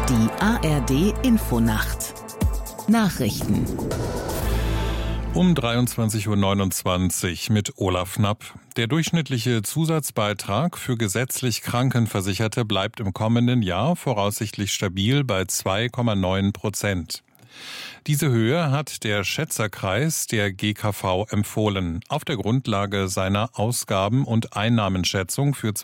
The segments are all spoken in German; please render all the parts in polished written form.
Die ARD-Infonacht. Nachrichten. Um 23:29 Uhr mit Olaf Knapp. Der durchschnittliche Zusatzbeitrag für gesetzlich Krankenversicherte bleibt im kommenden Jahr voraussichtlich stabil bei 2,9%. Diese Höhe hat der Schätzerkreis der GKV empfohlen, auf der Grundlage seiner Ausgaben- und Einnahmenschätzung für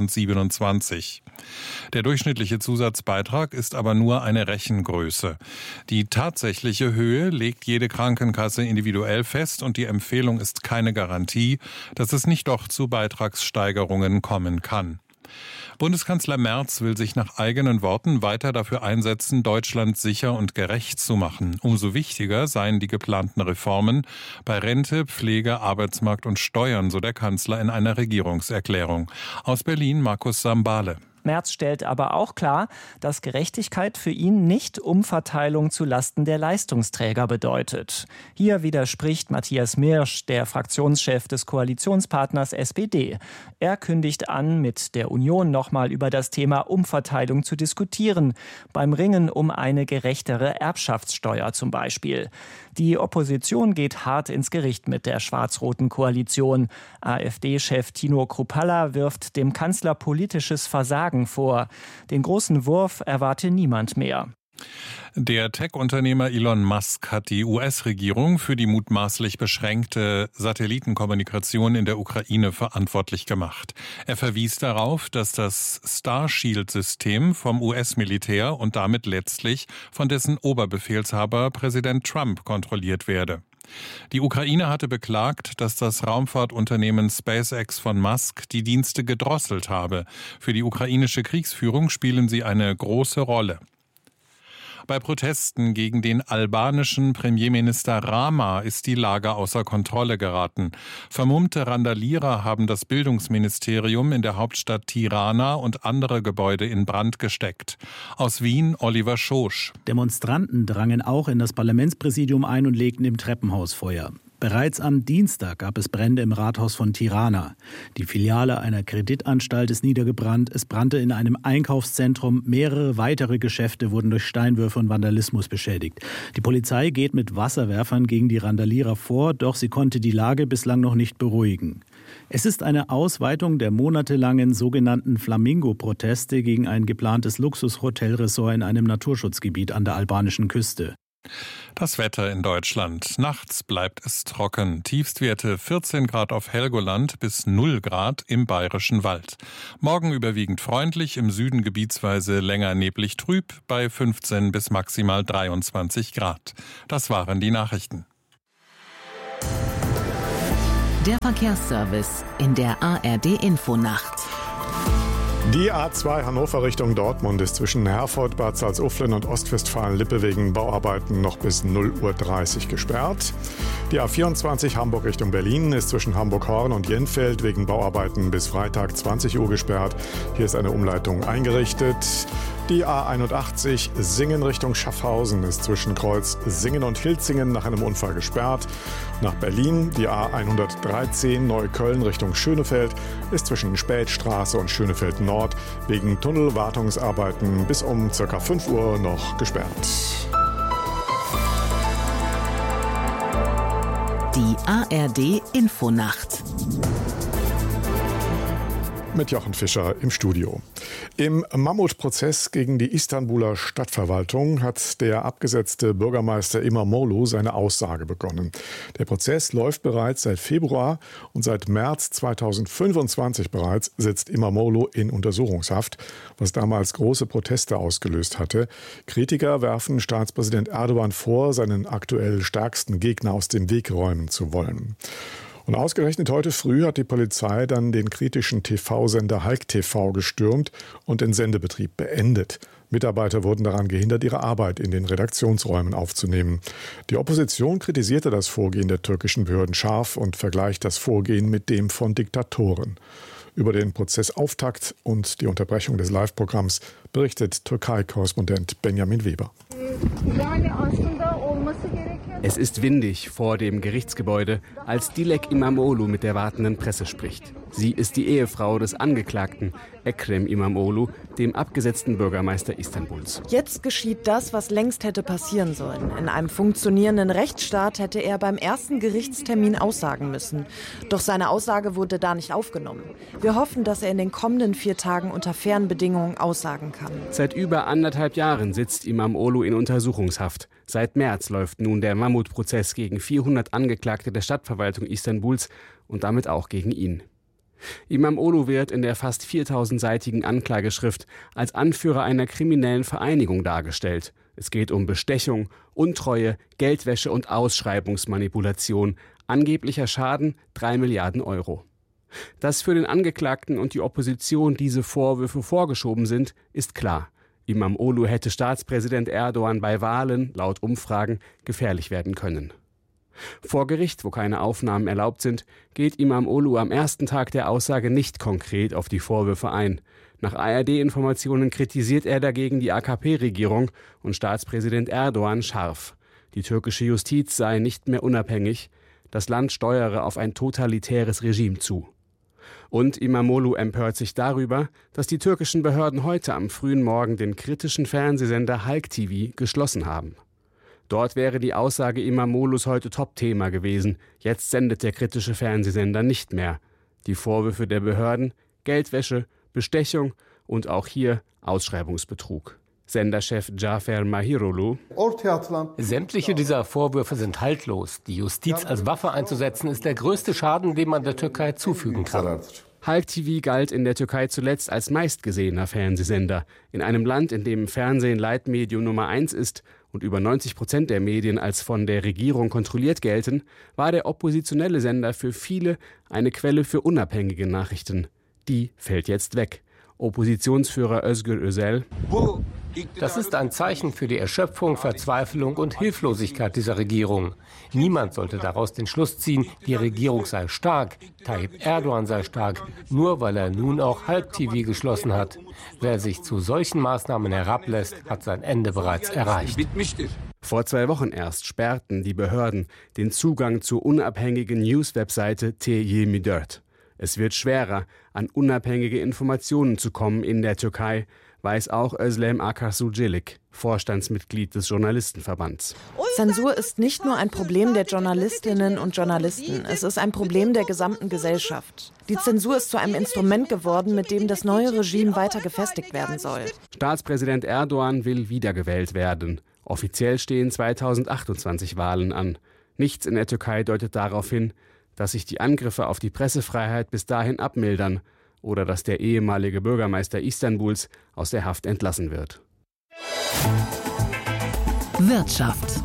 2027. Der durchschnittliche Zusatzbeitrag ist aber nur eine Rechengröße. Die tatsächliche Höhe legt jede Krankenkasse individuell fest und die Empfehlung ist keine Garantie, dass es nicht doch zu Beitragssteigerungen kommen kann. Bundeskanzler Merz will sich nach eigenen Worten weiter dafür einsetzen, Deutschland sicher und gerecht zu machen. Umso wichtiger seien die geplanten Reformen bei Rente, Pflege, Arbeitsmarkt und Steuern, so der Kanzler in einer Regierungserklärung. Aus Berlin Markus Sambale. Merz stellt aber auch klar, dass Gerechtigkeit für ihn nicht Umverteilung zulasten der Leistungsträger bedeutet. Hier widerspricht Matthias Mirsch, der Fraktionschef des Koalitionspartners SPD. Er kündigt an, mit der Union nochmal über das Thema Umverteilung zu diskutieren, beim Ringen um eine gerechtere Erbschaftssteuer zum Beispiel. Die Opposition geht hart ins Gericht mit der schwarz-roten Koalition. AfD-Chef Tino Kruppalla wirft dem Kanzler politisches Versagen vor. Den großen Wurf erwarte niemand mehr. Der Tech-Unternehmer Elon Musk hat die US-Regierung für die mutmaßlich beschränkte Satellitenkommunikation in der Ukraine verantwortlich gemacht. Er verwies darauf, dass das Starshield-System vom US-Militär und damit letztlich von dessen Oberbefehlshaber Präsident Trump kontrolliert werde. Die Ukraine hatte beklagt, dass das Raumfahrtunternehmen SpaceX von Musk die Dienste gedrosselt habe. Für die ukrainische Kriegsführung spielen sie eine große Rolle. Bei Protesten gegen den albanischen Premierminister Rama ist die Lage außer Kontrolle geraten. Vermummte Randalierer haben das Bildungsministerium in der Hauptstadt Tirana und andere Gebäude in Brand gesteckt. Aus Wien Oliver Schosch. Demonstranten drangen auch in das Parlamentspräsidium ein und legten im Treppenhaus Feuer. Bereits am Dienstag gab es Brände im Rathaus von Tirana. Die Filiale einer Kreditanstalt ist niedergebrannt. Es brannte in einem Einkaufszentrum. Mehrere weitere Geschäfte wurden durch Steinwürfe und Vandalismus beschädigt. Die Polizei geht mit Wasserwerfern gegen die Randalierer vor, doch sie konnte die Lage bislang noch nicht beruhigen. Es ist eine Ausweitung der monatelangen sogenannten Flamingo-Proteste gegen ein geplantes Luxushotelressort in einem Naturschutzgebiet an der albanischen Küste. Das Wetter in Deutschland. Nachts bleibt es trocken. Tiefstwerte 14 Grad auf Helgoland bis 0 Grad im Bayerischen Wald. Morgen überwiegend freundlich, im Süden gebietsweise länger neblig trüb bei 15 bis maximal 23 Grad. Das waren die Nachrichten. Der Verkehrsservice in der ARD-Infonacht. Die A2 Hannover Richtung Dortmund ist zwischen Herford, Bad Salzuflen und Ostwestfalen-Lippe wegen Bauarbeiten noch bis 0:30 Uhr gesperrt. Die A24 Hamburg Richtung Berlin ist zwischen Hamburg-Horn und Jenfeld wegen Bauarbeiten bis Freitag 20 Uhr gesperrt. Hier ist eine Umleitung eingerichtet. Die A81 Singen Richtung Schaffhausen ist zwischen Kreuz Singen und Hilzingen nach einem Unfall gesperrt. Nach Berlin die A113 Neukölln Richtung Schönefeld ist zwischen Spätstraße und Schönefeld Nord wegen Tunnelwartungsarbeiten bis um ca. 5 Uhr noch gesperrt. Die ARD-Infonacht. Mit Jochen Fischer im Studio. Im Mammutprozess gegen die Istanbuler Stadtverwaltung hat der abgesetzte Bürgermeister İmamoğlu seine Aussage begonnen. Der Prozess läuft bereits seit Februar und seit März 2025 bereits sitzt İmamoğlu in Untersuchungshaft, was damals große Proteste ausgelöst hatte. Kritiker werfen Staatspräsident Erdogan vor, seinen aktuell stärksten Gegner aus dem Weg räumen zu wollen. Und ausgerechnet heute früh hat die Polizei dann den kritischen TV-Sender Halk TV gestürmt und den Sendebetrieb beendet. Mitarbeiter wurden daran gehindert, ihre Arbeit in den Redaktionsräumen aufzunehmen. Die Opposition kritisierte das Vorgehen der türkischen Behörden scharf und vergleicht das Vorgehen mit dem von Diktatoren. Über den Prozessauftakt und die Unterbrechung des Live-Programms berichtet Türkei-Korrespondent Benjamin Weber. Es ist windig vor dem Gerichtsgebäude, als Dilek İmamoğlu mit der wartenden Presse spricht. Sie ist die Ehefrau des Angeklagten, Ekrem İmamoğlu, dem abgesetzten Bürgermeister Istanbuls. Jetzt geschieht das, was längst hätte passieren sollen. In einem funktionierenden Rechtsstaat hätte er beim ersten Gerichtstermin aussagen müssen. Doch seine Aussage wurde da nicht aufgenommen. Wir hoffen, dass er in den kommenden 4 Tagen unter fairen Bedingungen aussagen kann. Seit über 1,5 Jahren sitzt İmamoğlu in Untersuchungshaft. Seit März läuft nun der Mammutprozess gegen 400 Angeklagte der Stadtverwaltung Istanbuls und damit auch gegen ihn. İmamoğlu wird in der fast 4000-seitigen Anklageschrift als Anführer einer kriminellen Vereinigung dargestellt. Es geht um Bestechung, Untreue, Geldwäsche und Ausschreibungsmanipulation. Angeblicher Schaden 3 Milliarden Euro. Dass für den Angeklagten und die Opposition diese Vorwürfe vorgeschoben sind, ist klar. İmamoğlu hätte Staatspräsident Erdogan bei Wahlen, laut Umfragen, gefährlich werden können. Vor Gericht, wo keine Aufnahmen erlaubt sind, geht İmamoğlu am ersten Tag der Aussage nicht konkret auf die Vorwürfe ein. Nach ARD-Informationen kritisiert er dagegen die AKP-Regierung und Staatspräsident Erdogan scharf. Die türkische Justiz sei nicht mehr unabhängig, das Land steuere auf ein totalitäres Regime zu. Und İmamoğlu empört sich darüber, dass die türkischen Behörden heute am frühen Morgen den kritischen Fernsehsender Halk TV geschlossen haben. Dort wäre die Aussage İmamoğlu's heute Top-Thema gewesen. Jetzt sendet der kritische Fernsehsender nicht mehr. Die Vorwürfe der Behörden, Geldwäsche, Bestechung und auch hier Ausschreibungsbetrug. Senderchef Cafer Mahirolu: Sämtliche dieser Vorwürfe sind haltlos. Die Justiz als Waffe einzusetzen, ist der größte Schaden, den man der Türkei zufügen kann. Halk TV galt in der Türkei zuletzt als meistgesehener Fernsehsender. In einem Land, in dem Fernsehen Leitmedium Nummer 1 ist und über 90% der Medien als von der Regierung kontrolliert gelten, war der oppositionelle Sender für viele eine Quelle für unabhängige Nachrichten. Die fällt jetzt weg. Oppositionsführer Özgür Özel: Das ist ein Zeichen für die Erschöpfung, Verzweiflung und Hilflosigkeit dieser Regierung. Niemand sollte daraus den Schluss ziehen, die Regierung sei stark, Tayyip Erdogan sei stark, nur weil er nun auch Halk TV geschlossen hat. Wer sich zu solchen Maßnahmen herablässt, hat sein Ende bereits erreicht. Vor 2 Wochen erst sperrten die Behörden den Zugang zur unabhängigen News-Webseite T24. Es wird schwerer, an unabhängige Informationen zu kommen in der Türkei, weiß auch Özlem Akarsucilik, Vorstandsmitglied des Journalistenverbands. Zensur ist nicht nur ein Problem der Journalistinnen und Journalisten, es ist ein Problem der gesamten Gesellschaft. Die Zensur ist zu einem Instrument geworden, mit dem das neue Regime weiter gefestigt werden soll. Staatspräsident Erdogan will wiedergewählt werden. Offiziell stehen 2028 Wahlen an. Nichts in der Türkei deutet darauf hin, dass sich die Angriffe auf die Pressefreiheit bis dahin abmildern oder dass der ehemalige Bürgermeister Istanbuls aus der Haft entlassen wird. Wirtschaft.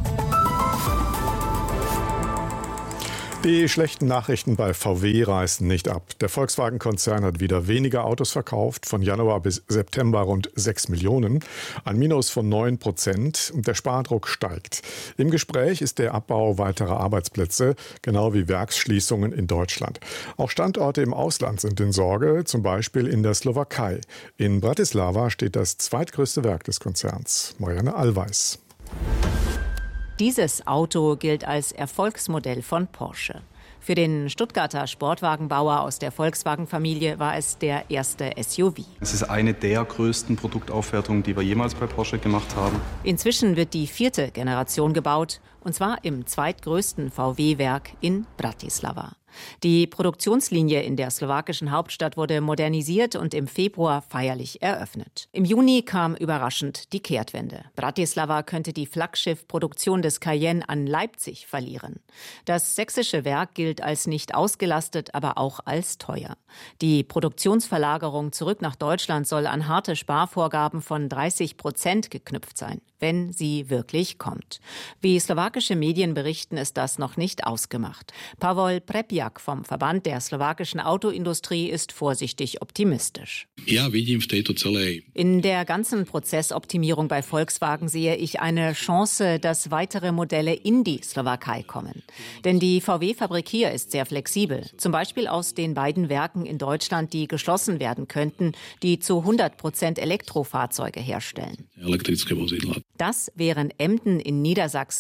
Die schlechten Nachrichten bei VW reißen nicht ab. Der Volkswagen-Konzern hat wieder weniger Autos verkauft, von Januar bis September rund 6 Millionen, ein Minus von 9%. Der Spardruck steigt. Im Gespräch ist der Abbau weiterer Arbeitsplätze, genau wie Werksschließungen in Deutschland. Auch Standorte im Ausland sind in Sorge, zum Beispiel in der Slowakei. In Bratislava steht das zweitgrößte Werk des Konzerns. Marianne Allweis. Dieses Auto gilt als Erfolgsmodell von Porsche. Für den Stuttgarter Sportwagenbauer aus der Volkswagen-Familie war es der erste SUV. Es ist eine der größten Produktaufwertungen, die wir jemals bei Porsche gemacht haben. Inzwischen wird die 4. Generation gebaut, und zwar im zweitgrößten VW-Werk in Bratislava. Die Produktionslinie in der slowakischen Hauptstadt wurde modernisiert und im Februar feierlich eröffnet. Im Juni kam überraschend die Kehrtwende. Bratislava könnte die Flaggschiffproduktion des Cayenne an Leipzig verlieren. Das sächsische Werk gilt als nicht ausgelastet, aber auch als teuer. Die Produktionsverlagerung zurück nach Deutschland soll an harte Sparvorgaben von 30% geknüpft sein, wenn sie wirklich kommt. Wie slowakische Medien berichten, ist das noch nicht ausgemacht. Pavol Prepjak vom Verband der slowakischen Autoindustrie ist vorsichtig optimistisch. In der ganzen Prozessoptimierung bei Volkswagen sehe ich eine Chance, dass weitere Modelle in die Slowakei kommen. Denn die VW-Fabrik hier ist sehr flexibel. Zum Beispiel aus den beiden Werken in Deutschland, die geschlossen werden könnten, die zu 100% Elektrofahrzeuge herstellen. Das wären Emden in Niedersachsen und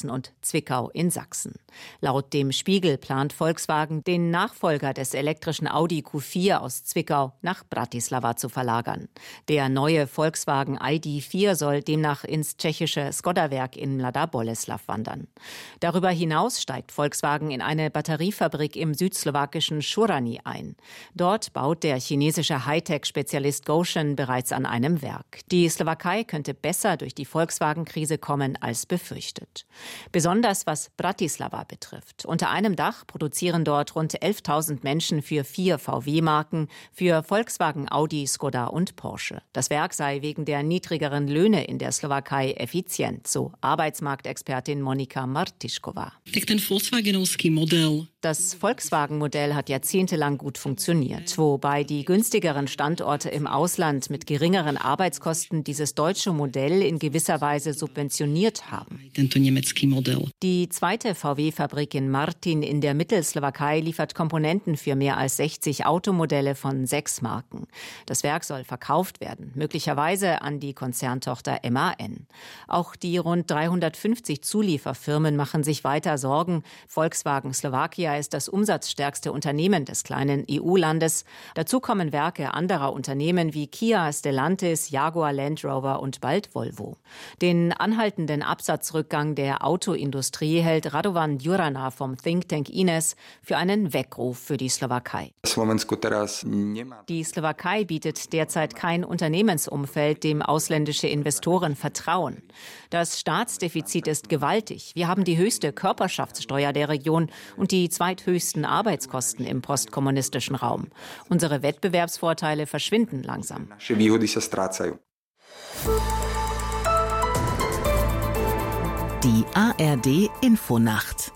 Zwickau in Sachsen. Laut dem Spiegel plant Volkswagen, den Nachfolger des elektrischen Audi Q4 aus Zwickau nach Bratislava zu verlagern. Der neue Volkswagen ID.4 soll demnach ins tschechische Škoda-Werk in Mladá Boleslav wandern. Darüber hinaus steigt Volkswagen in eine Batteriefabrik im südslowakischen Šurany ein. Dort baut der chinesische Hightech-Spezialist Gotion bereits an einem Werk. Die Slowakei könnte besser durch die Volkswagen-Krise kommen als befürchtet. Besonders was Bratislava betrifft. Unter einem Dach produzieren dort rund 11.000 Menschen für 4 VW-Marken, für Volkswagen, Audi, Škoda und Porsche. Das Werk sei wegen der niedrigeren Löhne in der Slowakei effizient, so Arbeitsmarktexpertin Monika Martišková. Das Volkswagen-Modell hat jahrzehntelang gut funktioniert, wobei die günstigeren Standorte im Ausland mit geringeren Arbeitskosten dieses deutsche Modell in gewisser Weise subventioniert haben. Die zweite VW-Fabrik in Martin in der Mittelslowakei liefert Komponenten für mehr als 60 Automodelle von 6 Marken. Das Werk soll verkauft werden, möglicherweise an die Konzerntochter MAN. Auch die rund 350 Zulieferfirmen machen sich weiter Sorgen. Volkswagen Slowakia ist das umsatzstärkste Unternehmen des kleinen EU-Landes. Dazu kommen Werke anderer Unternehmen wie Kia, Stellantis, Jaguar Land Rover und bald Volvo. Den anhaltenden Absatzrückgang der Autoindustrie hält Radovan Djurana vom Think Tank Ines für einen Weckruf für die Slowakei. Die Slowakei bietet derzeit kein Unternehmensumfeld, dem ausländische Investoren vertrauen. Das Staatsdefizit ist gewaltig. Wir haben die höchste Körperschaftssteuer der Region und die zweithöchsten Arbeitskosten im postkommunistischen Raum. Unsere Wettbewerbsvorteile verschwinden langsam. Die ARD Infonacht.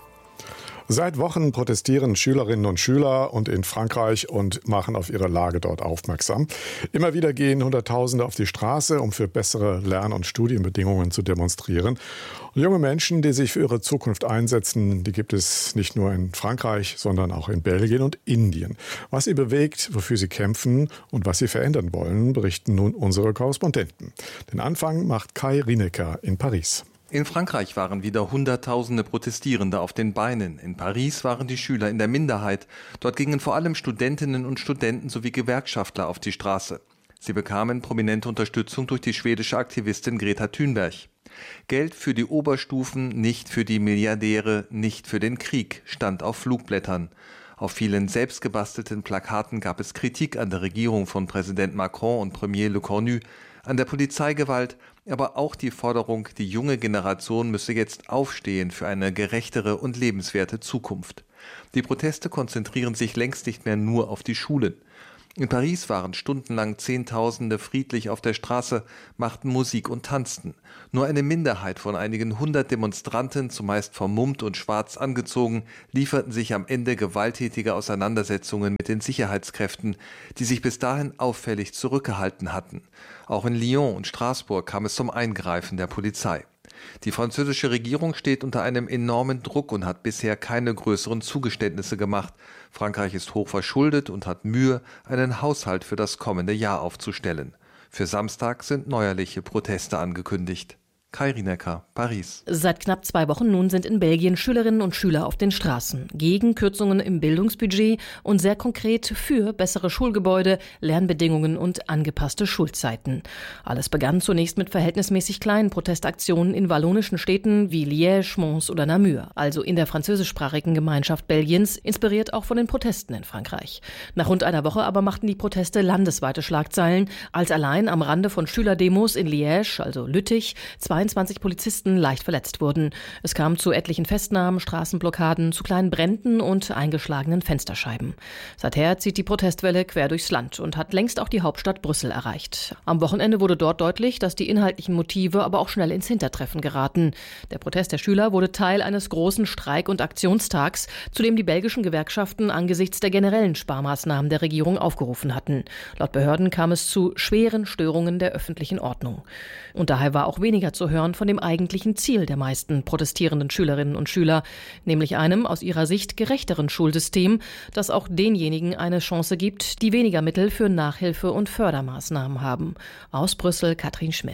Seit Wochen protestieren Schülerinnen und Schüler und in Frankreich und machen auf ihre Lage dort aufmerksam. Immer wieder gehen Hunderttausende auf die Straße, um für bessere Lern- und Studienbedingungen zu demonstrieren. Und junge Menschen, die sich für ihre Zukunft einsetzen, die gibt es nicht nur in Frankreich, sondern auch in Belgien und Indien. Was sie bewegt, wofür sie kämpfen und was sie verändern wollen, berichten nun unsere Korrespondenten. Den Anfang macht Kai Rinecker in Paris. In Frankreich waren wieder Hunderttausende Protestierende auf den Beinen. In Paris waren die Schüler in der Minderheit. Dort gingen vor allem Studentinnen und Studenten sowie Gewerkschaftler auf die Straße. Sie bekamen prominente Unterstützung durch die schwedische Aktivistin Greta Thunberg. Geld für die Oberstufen, nicht für die Milliardäre, nicht für den Krieg, stand auf Flugblättern. Auf vielen selbstgebastelten Plakaten gab es Kritik an der Regierung von Präsident Macron und Premier Le Cornu, an der Polizeigewalt, aber auch die Forderung, die junge Generation müsse jetzt aufstehen für eine gerechtere und lebenswerte Zukunft. Die Proteste konzentrieren sich längst nicht mehr nur auf die Schulen. In Paris waren stundenlang Zehntausende friedlich auf der Straße, machten Musik und tanzten. Nur eine Minderheit von einigen 100 Demonstranten, zumeist vermummt und schwarz angezogen, lieferten sich am Ende gewalttätige Auseinandersetzungen mit den Sicherheitskräften, die sich bis dahin auffällig zurückgehalten hatten. Auch in Lyon und Straßburg kam es zum Eingreifen der Polizei. Die französische Regierung steht unter einem enormen Druck und hat bisher keine größeren Zugeständnisse gemacht. Frankreich ist hoch verschuldet und hat Mühe, einen Haushalt für das kommende Jahr aufzustellen. Für Samstag sind neuerliche Proteste angekündigt. Kai Rinecker, Paris. Seit knapp 2 Wochen nun sind in Belgien Schülerinnen und Schüler auf den Straßen. Gegen Kürzungen im Bildungsbudget und sehr konkret für bessere Schulgebäude, Lernbedingungen und angepasste Schulzeiten. Alles begann zunächst mit verhältnismäßig kleinen Protestaktionen in wallonischen Städten wie Liège, Mons oder Namur, also in der französischsprachigen Gemeinschaft Belgiens, inspiriert auch von den Protesten in Frankreich. Nach rund einer Woche aber machten die Proteste landesweite Schlagzeilen, als allein am Rande von Schülerdemos in Liège, also Lüttich, 22 Polizisten leicht verletzt wurden. Es kam zu etlichen Festnahmen, Straßenblockaden, zu kleinen Bränden und eingeschlagenen Fensterscheiben. Seither zieht die Protestwelle quer durchs Land und hat längst auch die Hauptstadt Brüssel erreicht. Am Wochenende wurde dort deutlich, dass die inhaltlichen Motive aber auch schnell ins Hintertreffen geraten. Der Protest der Schüler wurde Teil eines großen Streik- und Aktionstags, zu dem die belgischen Gewerkschaften angesichts der generellen Sparmaßnahmen der Regierung aufgerufen hatten. Laut Behörden kam es zu schweren Störungen der öffentlichen Ordnung. Und daher war auch weniger zu hören von dem eigentlichen Ziel der meisten protestierenden Schülerinnen und Schüler, nämlich einem aus ihrer Sicht gerechteren Schulsystem, das auch denjenigen eine Chance gibt, die weniger Mittel für Nachhilfe und Fördermaßnahmen haben. Aus Brüssel, Katrin Schmidt.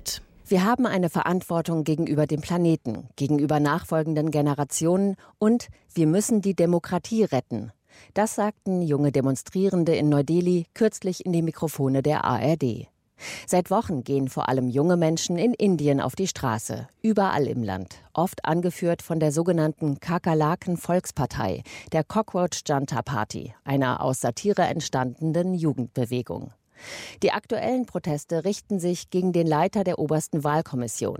Wir haben eine Verantwortung gegenüber dem Planeten, gegenüber nachfolgenden Generationen und wir müssen die Demokratie retten. Das sagten junge Demonstrierende in Neu-Delhi kürzlich in die Mikrofone der ARD. Seit Wochen gehen vor allem junge Menschen in Indien auf die Straße, überall im Land, oft angeführt von der sogenannten Kakerlaken-Volkspartei, der Cockroach Janta Party, einer aus Satire entstandenen Jugendbewegung. Die aktuellen Proteste richten sich gegen den Leiter der obersten Wahlkommission.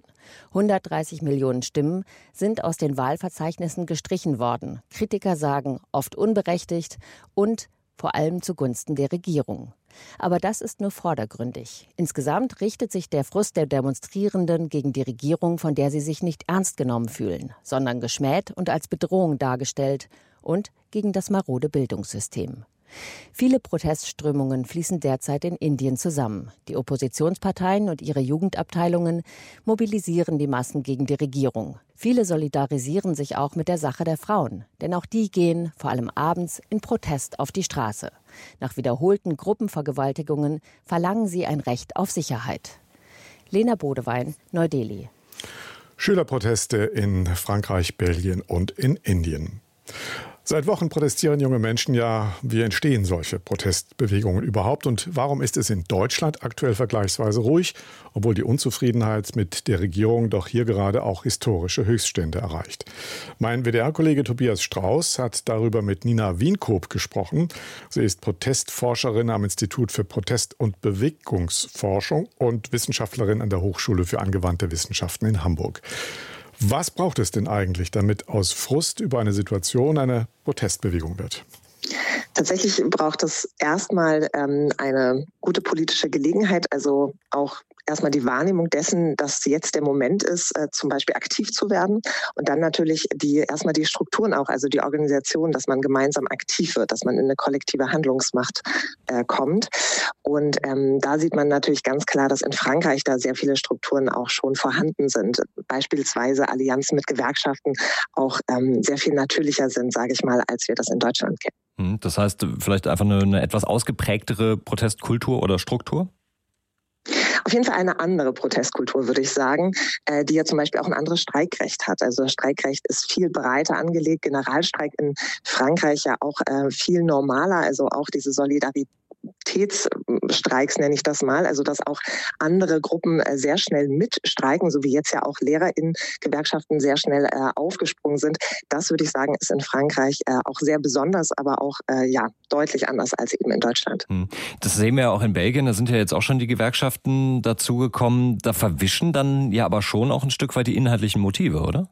130 Millionen Stimmen sind aus den Wahlverzeichnissen gestrichen worden. Kritiker sagen, oft unberechtigt und vor allem zugunsten der Regierung. Aber das ist nur vordergründig. Insgesamt richtet sich der Frust der Demonstrierenden gegen die Regierung, von der sie sich nicht ernst genommen fühlen, sondern geschmäht und als Bedrohung dargestellt und gegen das marode Bildungssystem. Viele Protestströmungen fließen derzeit in Indien zusammen. Die Oppositionsparteien und ihre Jugendabteilungen mobilisieren die Massen gegen die Regierung. Viele solidarisieren sich auch mit der Sache der Frauen, denn auch die gehen, vor allem abends, in Protest auf die Straße. Nach wiederholten Gruppenvergewaltigungen verlangen sie ein Recht auf Sicherheit. Lena Bodewein, Neu-Delhi. Schülerproteste in Frankreich, Belgien und in Indien. Seit Wochen protestieren junge Menschen ja, wie entstehen solche Protestbewegungen überhaupt und warum ist es in Deutschland aktuell vergleichsweise ruhig, obwohl die Unzufriedenheit mit der Regierung doch hier gerade auch historische Höchststände erreicht. Mein WDR-Kollege Tobias Strauß hat darüber mit Nina Wienkoop gesprochen. Sie ist Protestforscherin am Institut für Protest- und Bewegungsforschung und Wissenschaftlerin an der Hochschule für angewandte Wissenschaften in Hamburg. Was braucht es denn eigentlich, damit aus Frust über eine Situation eine Protestbewegung wird? Tatsächlich braucht es erstmal eine gute politische Gelegenheit, also auch erstmal die Wahrnehmung dessen, dass jetzt der Moment ist, zum Beispiel aktiv zu werden und dann natürlich erstmal die Strukturen auch, also die Organisation, dass man gemeinsam aktiv wird, dass man in eine kollektive Handlungsmacht kommt. Und da sieht man natürlich ganz klar, dass in Frankreich da sehr viele Strukturen auch schon vorhanden sind. Beispielsweise Allianzen mit Gewerkschaften auch sehr viel natürlicher sind, sage ich mal, als wir das in Deutschland kennen. Das heißt, vielleicht einfach eine etwas ausgeprägtere Protestkultur oder Struktur? Auf jeden Fall eine andere Protestkultur, würde ich sagen, die ja zum Beispiel auch ein anderes Streikrecht hat. Also das Streikrecht ist viel breiter angelegt. Generalstreik in Frankreich ja auch viel normaler, also auch diese Solidaritätsstreiks nenne ich das mal, also dass auch andere Gruppen sehr schnell mitstreiken, so wie jetzt ja auch LehrerInnen-Gewerkschaften sehr schnell aufgesprungen sind. Das würde ich sagen, ist in Frankreich auch sehr besonders, aber auch deutlich anders als eben in Deutschland. Das sehen wir ja auch in Belgien, da sind ja jetzt auch schon die Gewerkschaften dazugekommen. Da verwischen dann ja aber schon auch ein Stück weit die inhaltlichen Motive, oder?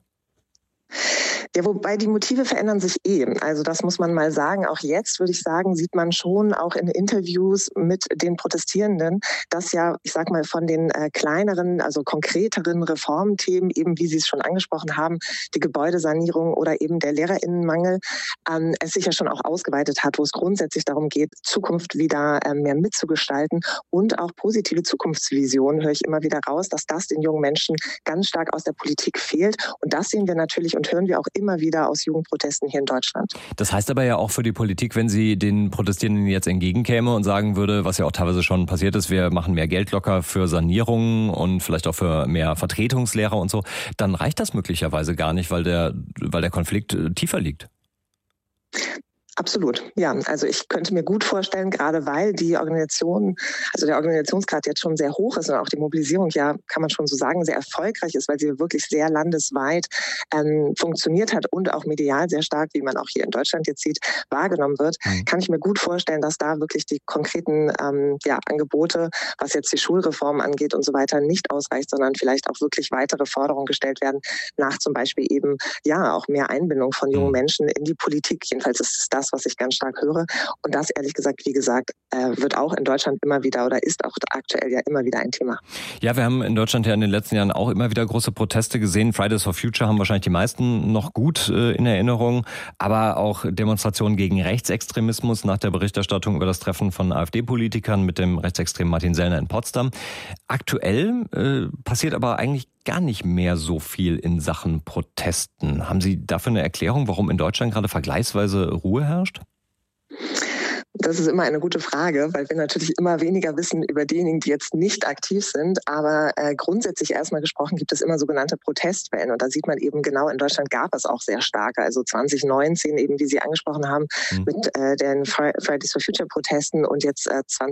Ja, wobei die Motive verändern sich Also das muss man mal sagen. Auch jetzt, würde ich sagen, sieht man schon auch in Interviews mit den Protestierenden, dass ja, ich sag mal, von den kleineren, also konkreteren Reformthemen, eben wie Sie es schon angesprochen haben, die Gebäudesanierung oder eben der LehrerInnenmangel, es sich ja schon auch ausgeweitet hat, wo es grundsätzlich darum geht, Zukunft wieder mehr mitzugestalten und auch positive Zukunftsvisionen, höre ich immer wieder raus, dass das den jungen Menschen ganz stark aus der Politik fehlt. Und das sehen wir natürlich und hören wir auch immer wieder aus Jugendprotesten hier in Deutschland. Das heißt aber ja auch für die Politik, wenn sie den Protestierenden jetzt entgegenkäme und sagen würde, was ja auch teilweise schon passiert ist, wir machen mehr Geld locker für Sanierungen und vielleicht auch für mehr Vertretungslehrer und so, dann reicht das möglicherweise gar nicht, weil der Konflikt tiefer liegt. Absolut, ja. Also ich könnte mir gut vorstellen, gerade weil die Organisation, also der Organisationsgrad jetzt schon sehr hoch ist und auch die Mobilisierung ja, kann man schon so sagen, sehr erfolgreich ist, weil sie wirklich sehr landesweit funktioniert hat und auch medial sehr stark, wie man auch hier in Deutschland jetzt sieht, wahrgenommen wird, kann ich mir gut vorstellen, dass da wirklich die konkreten Angebote, was jetzt die Schulreform angeht und so weiter, nicht ausreicht, sondern vielleicht auch wirklich weitere Forderungen gestellt werden, nach zum Beispiel eben auch mehr Einbindung von jungen Menschen in die Politik. Jedenfalls ist es das, was ich ganz stark höre. Und das, ehrlich gesagt, wie gesagt, wird auch in Deutschland immer wieder oder ist auch aktuell ja immer wieder ein Thema. Ja, wir haben in Deutschland ja in den letzten Jahren auch immer wieder große Proteste gesehen. Fridays for Future haben wahrscheinlich die meisten noch gut in Erinnerung. Aber auch Demonstrationen gegen Rechtsextremismus nach der Berichterstattung über das Treffen von AfD-Politikern mit dem rechtsextremen Martin Sellner in Potsdam. Aktuell passiert aber eigentlich gar nicht mehr so viel in Sachen Protesten. Haben Sie dafür eine Erklärung, warum in Deutschland gerade vergleichsweise Ruhe herrscht? Das ist immer eine gute Frage, weil wir natürlich immer weniger wissen über diejenigen, die jetzt nicht aktiv sind. Aber grundsätzlich erstmal gesprochen gibt es immer sogenannte Protestwellen. Und da sieht man eben genau, in Deutschland gab es auch sehr starke. Also 2019 eben, wie Sie angesprochen haben, mit den Fridays for Future Protesten und jetzt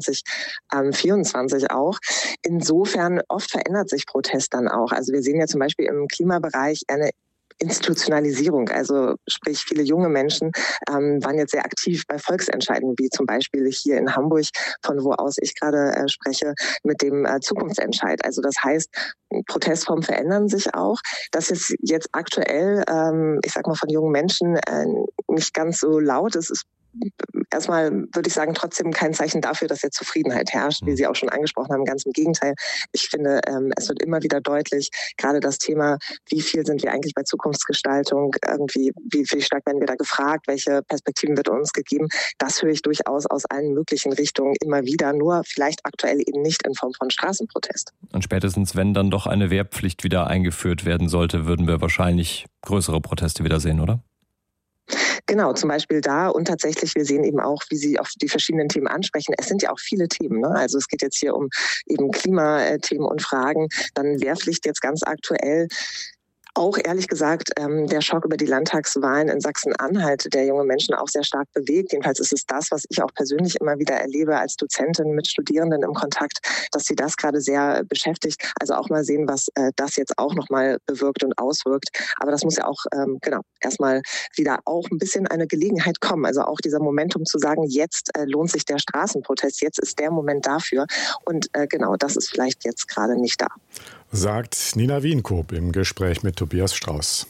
2024 auch. Insofern oft verändert sich Protest dann auch. Also wir sehen ja zum Beispiel im Klimabereich eine Institutionalisierung, also sprich viele junge Menschen waren jetzt sehr aktiv bei Volksentscheiden, wie zum Beispiel hier in Hamburg, von wo aus ich gerade spreche, mit dem Zukunftsentscheid. Also das heißt, Protestformen verändern sich auch. Das ist jetzt aktuell, ich sag mal, von jungen Menschen nicht ganz so laut. Es ist erstmal, würde ich sagen, trotzdem kein Zeichen dafür, dass jetzt Zufriedenheit herrscht, wie Sie auch schon angesprochen haben. Ganz im Gegenteil. Ich finde, es wird immer wieder deutlich, gerade das Thema, wie viel sind wir eigentlich bei Zukunftsgestaltung, irgendwie, wie stark werden wir da gefragt, welche Perspektiven wird uns gegeben. Das höre ich durchaus aus allen möglichen Richtungen immer wieder, nur vielleicht aktuell eben nicht in Form von Straßenprotest. Und spätestens, wenn dann doch eine Wehrpflicht wieder eingeführt werden sollte, würden wir wahrscheinlich größere Proteste wieder sehen, oder? Genau, zum Beispiel da und tatsächlich, wir sehen eben auch, wie Sie auf die verschiedenen Themen ansprechen. Es sind ja auch viele Themen, ne? Also es geht jetzt hier um eben Klimathemen und Fragen, dann Wehrpflicht jetzt ganz aktuell. Auch ehrlich gesagt, der Schock über die Landtagswahlen in Sachsen-Anhalt, der junge Menschen auch sehr stark bewegt. Jedenfalls ist es das, was ich auch persönlich immer wieder erlebe als Dozentin mit Studierenden im Kontakt, dass sie das gerade sehr beschäftigt. Also auch mal sehen, was das jetzt auch nochmal bewirkt und auswirkt. Aber das muss ja auch erstmal wieder auch ein bisschen eine Gelegenheit kommen. Also auch dieser Momentum zu sagen, jetzt lohnt sich der Straßenprotest, jetzt ist der Moment dafür. Und das ist vielleicht jetzt gerade nicht da. Sagt Nina Wiedenkoop im Gespräch mit Tobias Strauß.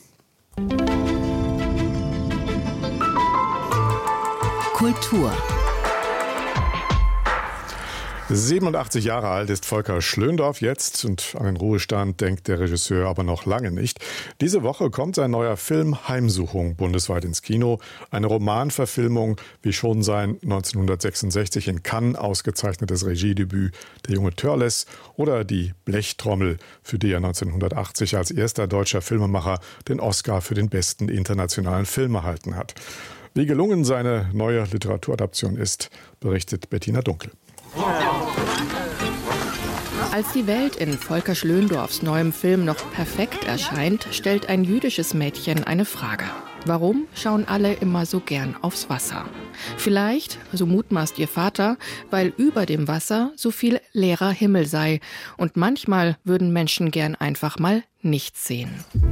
Kultur. 87 Jahre alt ist Volker Schlöndorff jetzt und an den Ruhestand denkt der Regisseur aber noch lange nicht. Diese Woche kommt sein neuer Film Heimsuchung bundesweit ins Kino. Eine Romanverfilmung, wie schon sein 1966 in Cannes ausgezeichnetes Regiedebüt Der junge Törles oder Die Blechtrommel, für die er 1980 als erster deutscher Filmemacher den Oscar für den besten internationalen Film erhalten hat. Wie gelungen seine neue Literaturadaption ist, berichtet Bettina Dunkel. Als die Welt in Volker Schlöndorffs neuem Film noch perfekt erscheint, stellt ein jüdisches Mädchen eine Frage. Warum schauen alle immer so gern aufs Wasser? Vielleicht, so mutmaßt ihr Vater, weil über dem Wasser so viel leerer Himmel sei und manchmal würden Menschen gern einfach mal nichts sehen.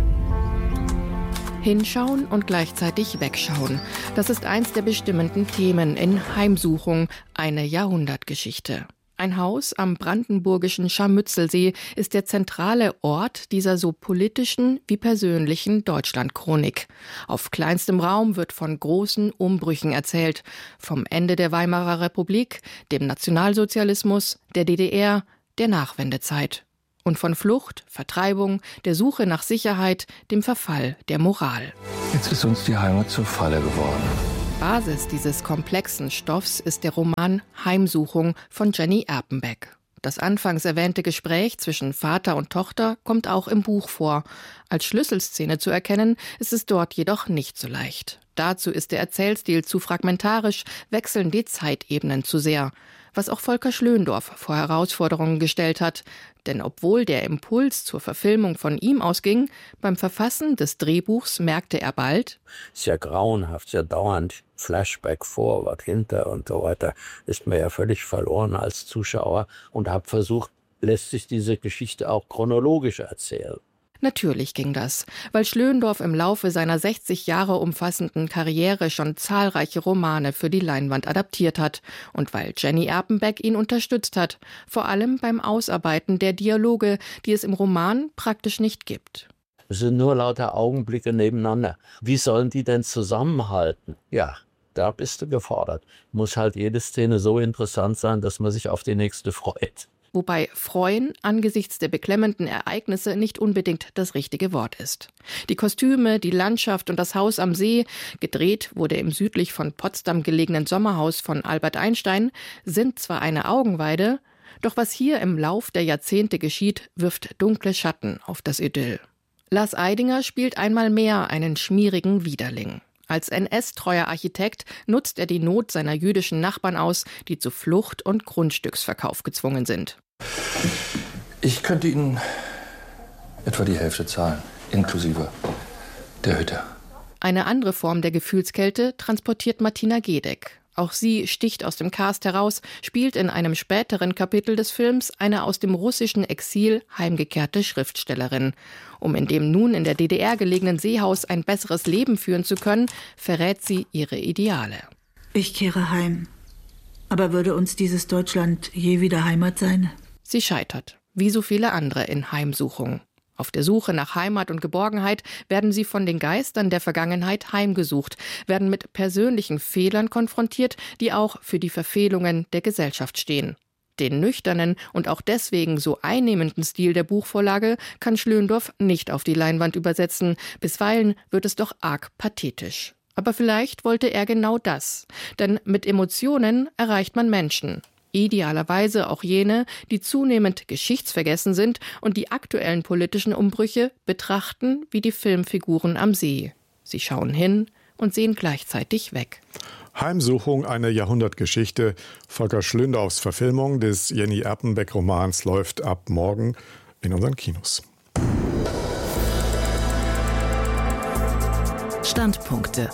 Hinschauen und gleichzeitig wegschauen. Das ist eins der bestimmenden Themen in Heimsuchung, eine Jahrhundertgeschichte. Ein Haus am brandenburgischen Scharmützelsee ist der zentrale Ort dieser so politischen wie persönlichen Deutschlandchronik. Auf kleinstem Raum wird von großen Umbrüchen erzählt. Vom Ende der Weimarer Republik, dem Nationalsozialismus, der DDR, der Nachwendezeit. Und von Flucht, Vertreibung, der Suche nach Sicherheit, dem Verfall der Moral. Jetzt ist uns die Heimat zur Falle geworden. Basis dieses komplexen Stoffs ist der Roman Heimsuchung von Jenny Erpenbeck. Das anfangs erwähnte Gespräch zwischen Vater und Tochter kommt auch im Buch vor. Als Schlüsselszene zu erkennen, ist es dort jedoch nicht so leicht. Dazu ist der Erzählstil zu fragmentarisch, wechseln die Zeitebenen zu sehr. Was auch Volker Schlöndorff vor Herausforderungen gestellt hat. Denn obwohl der Impuls zur Verfilmung von ihm ausging, beim Verfassen des Drehbuchs merkte er bald: Ist ja grauenhaft, ist ja dauernd Flashback, Vorwärts, hinter und so weiter. Ist mir ja völlig verloren als Zuschauer und habe versucht, lässt sich diese Geschichte auch chronologisch erzählen. Natürlich ging das, weil Schlöndorff im Laufe seiner 60 Jahre umfassenden Karriere schon zahlreiche Romane für die Leinwand adaptiert hat und weil Jenny Erpenbeck ihn unterstützt hat, vor allem beim Ausarbeiten der Dialoge, die es im Roman praktisch nicht gibt. Es sind nur lauter Augenblicke nebeneinander. Wie sollen die denn zusammenhalten? Ja, da bist du gefordert. Muss halt jede Szene so interessant sein, dass man sich auf die nächste freut. Wobei freuen angesichts der beklemmenden Ereignisse nicht unbedingt das richtige Wort ist. Die Kostüme, die Landschaft und das Haus am See, gedreht wurde im südlich von Potsdam gelegenen Sommerhaus von Albert Einstein, sind zwar eine Augenweide, doch was hier im Lauf der Jahrzehnte geschieht, wirft dunkle Schatten auf das Idyll. Lars Eidinger spielt einmal mehr einen schmierigen Widerling. Als NS-treuer Architekt nutzt er die Not seiner jüdischen Nachbarn aus, die zu Flucht und Grundstücksverkauf gezwungen sind. Ich könnte Ihnen etwa die Hälfte zahlen, inklusive der Hütte. Eine andere Form der Gefühlskälte transportiert Martina Gedeck. Auch sie sticht aus dem Cast heraus, spielt in einem späteren Kapitel des Films eine aus dem russischen Exil heimgekehrte Schriftstellerin. Um in dem nun in der DDR gelegenen Seehaus ein besseres Leben führen zu können, verrät sie ihre Ideale. Ich kehre heim. Aber würde uns dieses Deutschland je wieder Heimat sein? Sie scheitert, wie so viele andere in Heimsuchung. Auf der Suche nach Heimat und Geborgenheit werden sie von den Geistern der Vergangenheit heimgesucht, werden mit persönlichen Fehlern konfrontiert, die auch für die Verfehlungen der Gesellschaft stehen. Den nüchternen und auch deswegen so einnehmenden Stil der Buchvorlage kann Schlöndorff nicht auf die Leinwand übersetzen. Bisweilen wird es doch arg pathetisch. Aber vielleicht wollte er genau das. Denn mit Emotionen erreicht man Menschen. Idealerweise auch jene, die zunehmend geschichtsvergessen sind und die aktuellen politischen Umbrüche betrachten wie die Filmfiguren am See. Sie schauen hin und sehen gleichzeitig weg. Heimsuchung, eine Jahrhundertgeschichte. Volker Schlöndorffs Verfilmung des Jenny Erpenbeck-Romans läuft ab morgen in unseren Kinos. Standpunkte.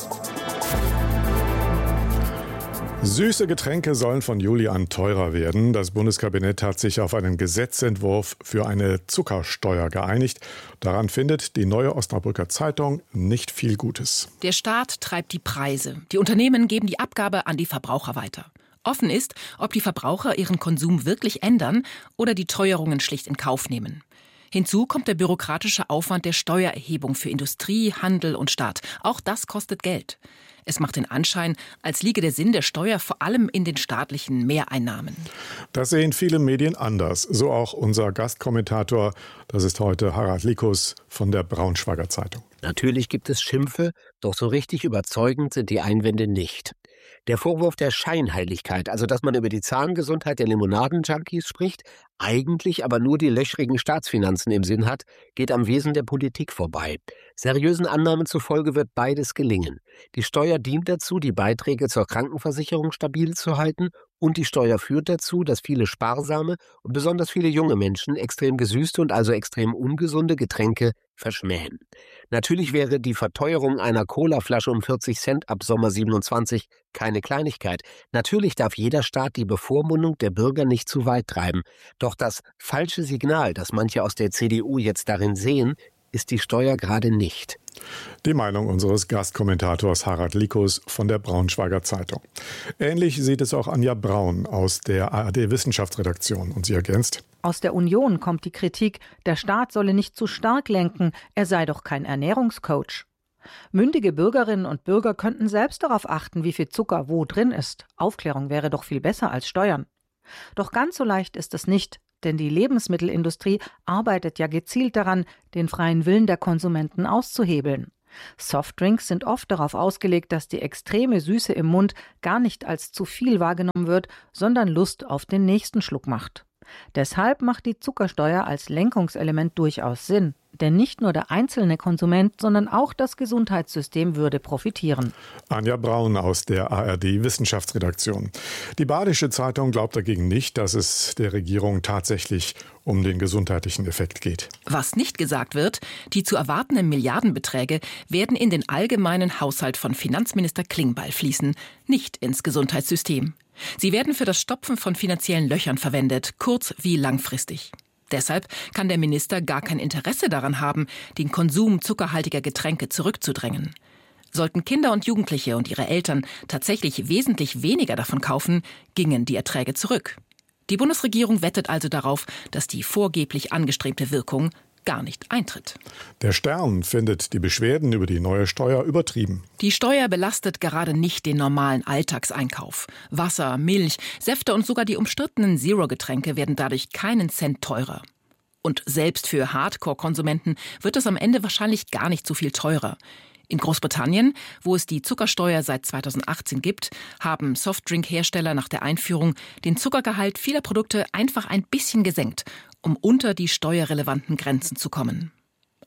Süße Getränke sollen von Juli an teurer werden. Das Bundeskabinett hat sich auf einen Gesetzentwurf für eine Zuckersteuer geeinigt. Daran findet die Neue Osnabrücker Zeitung nicht viel Gutes. Der Staat treibt die Preise. Die Unternehmen geben die Abgabe an die Verbraucher weiter. Offen ist, ob die Verbraucher ihren Konsum wirklich ändern oder die Teuerungen schlicht in Kauf nehmen. Hinzu kommt der bürokratische Aufwand der Steuererhebung für Industrie, Handel und Staat. Auch das kostet Geld. Es macht den Anschein, als liege der Sinn der Steuer vor allem in den staatlichen Mehreinnahmen. Das sehen viele Medien anders. So auch unser Gastkommentator. Das ist heute Harald Likus von der Braunschweiger Zeitung. Natürlich gibt es Schimpfe, doch so richtig überzeugend sind die Einwände nicht. Der Vorwurf der Scheinheiligkeit, also dass man über die Zahngesundheit der Limonaden-Junkies spricht, eigentlich aber nur die löchrigen Staatsfinanzen im Sinn hat, geht am Wesen der Politik vorbei. Seriösen Annahmen zufolge wird beides gelingen. Die Steuer dient dazu, die Beiträge zur Krankenversicherung stabil zu halten, und die Steuer führt dazu, dass viele sparsame und besonders viele junge Menschen extrem gesüßte und also extrem ungesunde Getränke verschmähen. Natürlich wäre die Verteuerung einer Colaflasche um 40 Cent ab Sommer 27 keine Kleinigkeit. Natürlich darf jeder Staat die Bevormundung der Bürger nicht zu weit treiben. Doch das falsche Signal, das manche aus der CDU jetzt darin sehen, ist die Steuer gerade nicht. Die Meinung unseres Gastkommentators Harald Likus von der Braunschweiger Zeitung. Ähnlich sieht es auch Anja Braun aus der ARD-Wissenschaftsredaktion. Und sie ergänzt: Aus der Union kommt die Kritik, der Staat solle nicht zu stark lenken, er sei doch kein Ernährungscoach. Mündige Bürgerinnen und Bürger könnten selbst darauf achten, wie viel Zucker wo drin ist. Aufklärung wäre doch viel besser als Steuern. Doch ganz so leicht ist es nicht. Denn die Lebensmittelindustrie arbeitet ja gezielt daran, den freien Willen der Konsumenten auszuhebeln. Softdrinks sind oft darauf ausgelegt, dass die extreme Süße im Mund gar nicht als zu viel wahrgenommen wird, sondern Lust auf den nächsten Schluck macht. Deshalb macht die Zuckersteuer als Lenkungselement durchaus Sinn. Denn nicht nur der einzelne Konsument, sondern auch das Gesundheitssystem würde profitieren. Anja Braun aus der ARD-Wissenschaftsredaktion. Die Badische Zeitung glaubt dagegen nicht, dass es der Regierung tatsächlich um den gesundheitlichen Effekt geht. Was nicht gesagt wird, die zu erwartenden Milliardenbeträge werden in den allgemeinen Haushalt von Finanzminister Klingbeil fließen, nicht ins Gesundheitssystem. Sie werden für das Stopfen von finanziellen Löchern verwendet, kurz- wie langfristig. Deshalb kann der Minister gar kein Interesse daran haben, den Konsum zuckerhaltiger Getränke zurückzudrängen. Sollten Kinder und Jugendliche und ihre Eltern tatsächlich wesentlich weniger davon kaufen, gingen die Erträge zurück. Die Bundesregierung wettet also darauf, dass die vorgeblich angestrebte Wirkung gar nicht eintritt. Der Stern findet die Beschwerden über die neue Steuer übertrieben. Die Steuer belastet gerade nicht den normalen Alltagseinkauf. Wasser, Milch, Säfte und sogar die umstrittenen Zero-Getränke werden dadurch keinen Cent teurer. Und selbst für Hardcore-Konsumenten wird es am Ende wahrscheinlich gar nicht so viel teurer. In Großbritannien, wo es die Zuckersteuer seit 2018 gibt, haben Softdrink-Hersteller nach der Einführung den Zuckergehalt vieler Produkte einfach ein bisschen gesenkt, um unter die steuerrelevanten Grenzen zu kommen.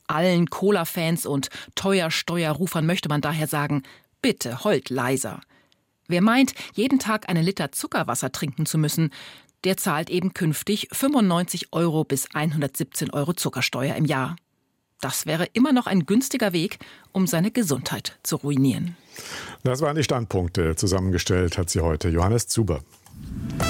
Allen Cola-Fans und Teuer-Steuerrufern möchte man daher sagen, bitte heult leiser. Wer meint, jeden Tag einen Liter Zuckerwasser trinken zu müssen, der zahlt eben künftig 95 € bis 117 € Zuckersteuer im Jahr. Das wäre immer noch ein günstiger Weg, um seine Gesundheit zu ruinieren. Das waren die Standpunkte. Zusammengestellt hat sie heute Johannes Zuber.